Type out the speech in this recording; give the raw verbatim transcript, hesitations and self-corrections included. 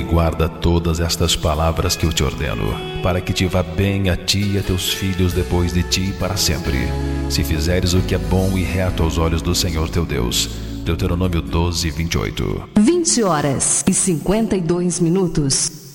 guarda todas estas palavras que eu te ordeno, para que te vá bem a ti e a teus filhos depois de ti para sempre, se fizeres o que é bom e reto aos olhos do Senhor teu Deus. Deuteronômio doze, vinte e oito. vinte horas e cinquenta e dois minutos.